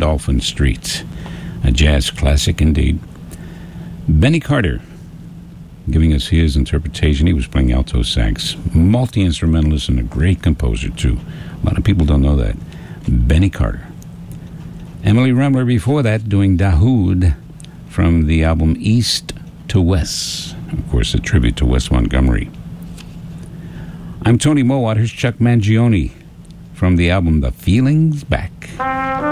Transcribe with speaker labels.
Speaker 1: Dolphin Street. A jazz classic indeed. Benny Carter giving us his interpretation. He was playing alto sax. Multi-instrumentalist and a great composer, too. A lot of people don't know that. Benny Carter. Emily Remler before that doing Dahoud from the album East to West. Of course, a tribute to Wes Montgomery. I'm Tony Mowat. Here's Chuck Mangione from the album The Feeling's Back.